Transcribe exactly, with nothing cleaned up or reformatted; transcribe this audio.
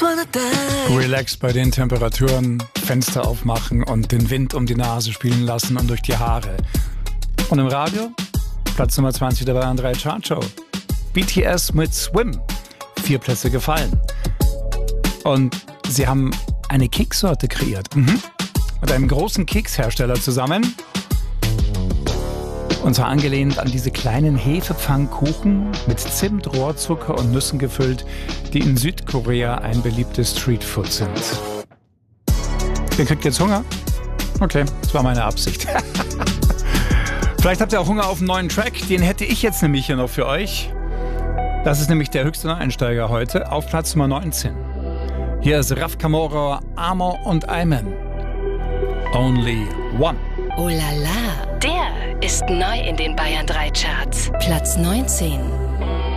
Relax bei den Temperaturen, Fenster aufmachen und den Wind um die Nase spielen lassen und durch die Haare. Und im Radio? Platz Nummer zwanzig der Bayern drei Chartshow. B T S mit Swim. Vier Plätze gefallen. Und sie haben eine Kekssorte kreiert. Mhm. Mit einem großen Kekshersteller zusammen. Und zwar angelehnt an diese kleinen Hefepfannkuchen mit Zimt, Rohrzucker und Nüssen gefüllt, die in Südkorea ein beliebtes Streetfood sind. Ihr kriegt jetzt Hunger? Okay, das war meine Absicht. Vielleicht habt ihr auch Hunger auf einen neuen Track. Den hätte ich jetzt nämlich hier noch für euch. Das ist nämlich der höchste Einsteiger heute auf Platz Nummer neunzehn. Hier ist Raf Kamora, Amor und Ayman. Only One. Oh la la, der ist neu in den Bayern drei Charts. Platz neunzehn.